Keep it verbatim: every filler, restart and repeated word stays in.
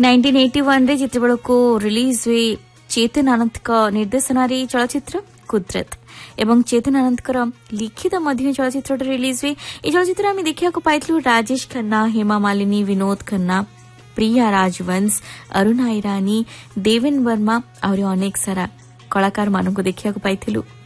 Nineteen eighty one रे जितेबेल को release हुए चेतन आनंद निर्देशन चलचित्र कुदरत एवं चेतन आनंद लिखित चलचित्र रिलीज हुए ये चलचित्र आम देखा पाइलु राजेश खन्ना, हेमा मालिनी, विनोद खन्ना, प्रिया राजवंश, अरुणा ईरानी, देवेन वर्मा और अनेक सारा कलाकार मानक देखा पाइलु।